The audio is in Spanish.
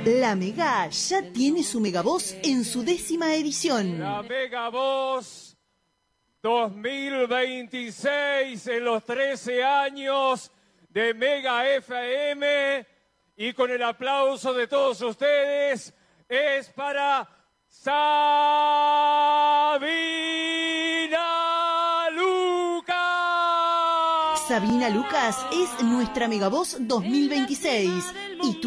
La Mega ya tiene su Megavoz en su 10ª edición. La Megavoz 2026 en los 13 años de Mega FM, y con el aplauso de todos ustedes es para Sabina Lucas. Sabina Lucas es nuestra Megavoz 2026 y